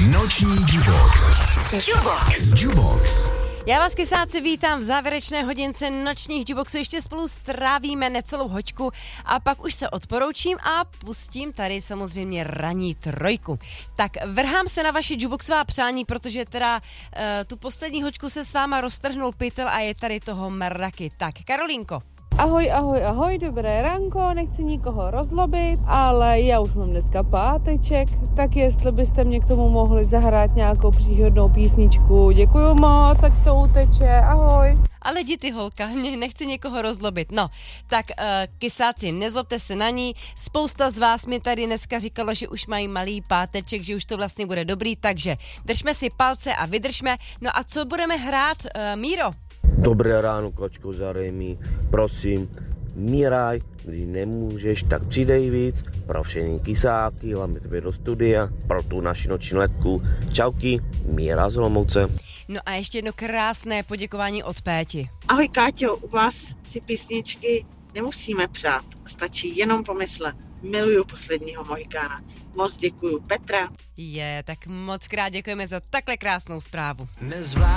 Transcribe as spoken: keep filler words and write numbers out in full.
Noční Jubox. Jubox. Jubox. Já vás, kysáci, vítám v závěrečné hodince nočních Juboxů. Ještě spolu strávíme necelou hoďku a pak už se odporoučím a pustím tady samozřejmě ranní trojku. Tak vrhám se na vaše Juboxová přání, protože teda uh, tu poslední hoďku se s váma roztrhnul pytel a je tady toho mraky. Tak, Karolínko. Ahoj, ahoj, ahoj, dobré ranko, nechci nikoho rozlobit, ale já už mám dneska páteček, tak jestli byste mě k tomu mohli zahrát nějakou příhodnou písničku, děkuju moc, ať to uteče, ahoj. Ale jdi ty holka, nechci někoho rozlobit. No, tak uh, kysáci, nezlobte se na ní, spousta z vás mi tady dneska říkalo, že už mají malý páteček, že už to vlastně bude dobrý, takže držme si palce a vydržme. No a co budeme hrát, uh, Míro? Dobré ráno, kočko, zarej mi, prosím, Míraj, když nemůžeš, tak přidej víc, pro všechny kysáky, hlavně tebe do studia, pro tu naši noční letku. Čauky, Míra z Olomouce. No a ještě jedno krásné poděkování od Péti. Ahoj Káťo, u vás si písničky nemusíme přát, stačí jenom pomyslet. Miluju posledního Mohikána. Moc děkuju, Petra. Je, tak moc krát děkujeme za takhle krásnou zprávu. Nezvládnu